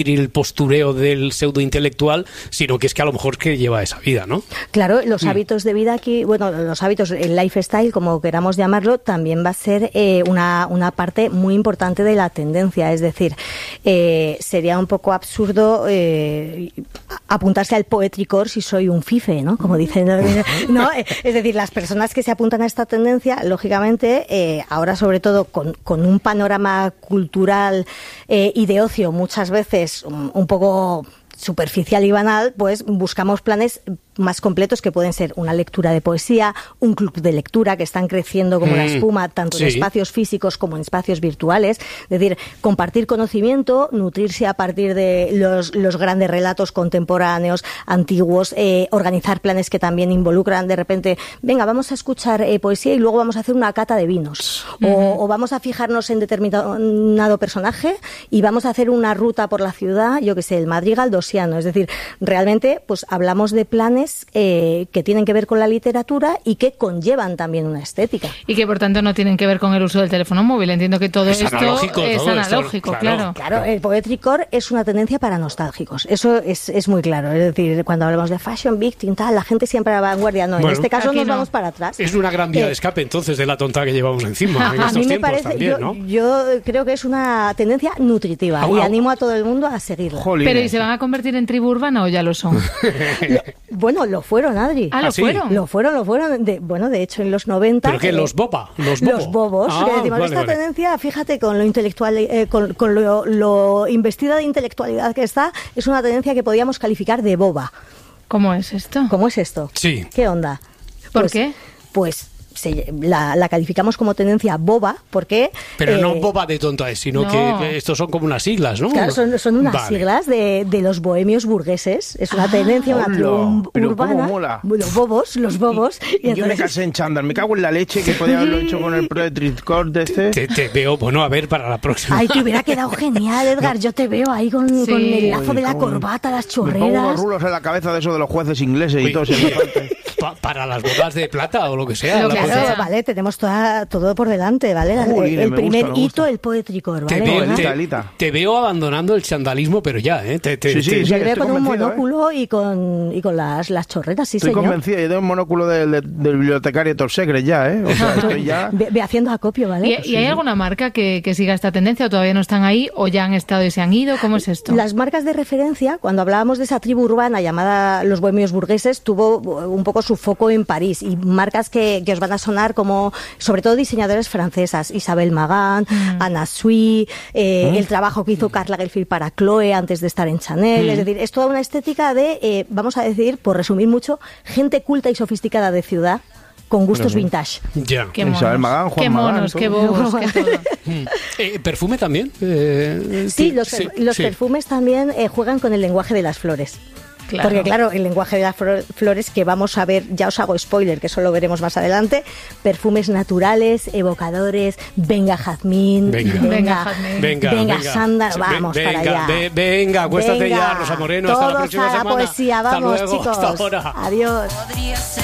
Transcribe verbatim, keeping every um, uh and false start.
el postureo del pseudointelectual, sino que es que a lo mejor que lleva esa vida, ¿no? Claro, los mm. hábitos de vida aquí, bueno, los hábitos, el lifestyle, como queramos llamarlo, también va a ser eh, una, una parte muy importante de la tendencia. Es decir, eh, sería un poco absurdo eh, apuntarse al poetry course si soy un fife, ¿no? Como dicen, ¿no? Es decir, las personas que se apuntan a esta tendencia, lógicamente, eh, ahora sobre todo con, con un panorama cultural eh, y de ocio muchas veces Un, un poco superficial y banal, pues buscamos planes más completos que pueden ser una lectura de poesía, un club de lectura que están creciendo como mm, la espuma, tanto sí. en espacios físicos como en espacios virtuales. Es decir, compartir conocimiento, nutrirse a partir de los, los grandes relatos contemporáneos, antiguos, eh, organizar planes que también involucran de repente, venga, vamos a escuchar eh, poesía y luego vamos a hacer una cata de vinos. Mm. O, o vamos a fijarnos en determinado personaje y vamos a hacer una ruta por la ciudad, yo que sé, el Madrid galdosiano. Es decir, realmente pues hablamos de planes Eh, que tienen que ver con la literatura y que conllevan también una estética. Y que por tanto no tienen que ver con el uso del teléfono móvil. Entiendo que todo es esto analógico, es todo analógico, esto, claro. Claro, claro, el poetry core es una tendencia para nostálgicos. Eso es, es muy claro. Es decir, cuando hablamos de fashion victim, tal, la gente siempre a la vanguardia. No, bueno, en este caso nos no. vamos para atrás. Es una gran vía eh, de escape entonces de la tonta que llevamos encima en a estos mí me tiempos parece, también, yo, ¿no? yo creo que es una tendencia nutritiva au, y au. animo a todo el mundo a seguirla. Jolines. Pero ¿y se van a convertir en tribu urbana o ya lo son? lo, bueno, lo fueron, Adri. Ah, ¿lo ¿Ah, sí? fueron? Lo fueron, lo fueron. De, bueno, de hecho, en los noventa... ¿Pero qué? Eh, ¿Los boba? ¿Los, bobo? los bobos. Ah, que decimos, vale, esta vale. tendencia, fíjate, con lo intelectual, eh, con, con lo, lo investida de intelectualidad que está, es una tendencia que podíamos calificar de boba. ¿Cómo es esto? ¿Cómo es esto? Sí. ¿Qué onda? ¿Por pues, qué? Pues... Se, la, la calificamos como tendencia boba, porque... Pero eh, no boba de tonta, sino no. que estos son como unas siglas, ¿no? Claro, son, son unas vale. siglas de, de los bohemios burgueses. Es una ah, tendencia, una tribu urbana. Mola. Los bobos, los bobos. Y, y entonces... Yo me casé en chándal, me cago en la leche, que podía haberlo hecho con el poetry course de este. Te, te veo, bueno, a ver, para la próxima. Ay, te hubiera quedado genial, Edgar. No. Yo te veo ahí con, sí. con el lazo Oye, de la corbata, las chorreras. Me pongo unos rulos en la cabeza de eso de los jueces ingleses. Uy. Y todo eso. Pa, para las bodas de plata o lo que sea. Lo claro, sea. Vale, tenemos toda, todo por delante, ¿vale? Uy, el el primer gusta, hito, el poetry core, ¿vale? Te veo, Elita, te, elita. te veo abandonando el chandalismo, pero ya, ¿eh? Te, te, sí, sí, te, sí, yo veo con un monóculo ¿eh? y con, y con las, las chorretas, sí, estoy señor. Estoy convencido, yo tengo un monóculo del de, de bibliotecario Torsegre ya, ¿eh? O sea, estoy ya... Ve, ve haciendo acopio, ¿vale? ¿Y, ¿y hay alguna marca que, que siga esta tendencia o todavía no están ahí o ya han estado y se han ido? ¿Cómo es esto? Las marcas de referencia, cuando hablábamos de esa tribu urbana llamada los bohemios burgueses, tuvo un poco su foco en París y marcas que, que os van a sonar como, sobre todo diseñadores francesas, Isabel Magán, mm. Anna Sui, eh, mm. el trabajo que hizo Karl Lagerfeld para Chloe antes de estar en Chanel, mm. es decir, es toda una estética de, eh, vamos a decir, por resumir mucho, gente culta y sofisticada de ciudad, con gustos bueno, vintage. Ya. Qué monos, Isabel Magán, Juan qué, monos Magán, qué bobos, qué todo. eh, ¿Perfume también? Eh, sí, los, sí, los sí. perfumes también eh, juegan con el lenguaje de las flores. Claro. Porque claro, el lenguaje de las flores que vamos a ver, ya os hago spoiler, que eso lo veremos más adelante, perfumes naturales, evocadores, venga jazmín, venga, venga, venga, jazmín. venga, venga sándalo, vamos venga, para allá. Ve, venga, acuéstate venga, ya, Rosa Moreno, hasta la próxima semana. Todos a la poesía, vamos, hasta luego, chicos. hasta ahora. Adiós.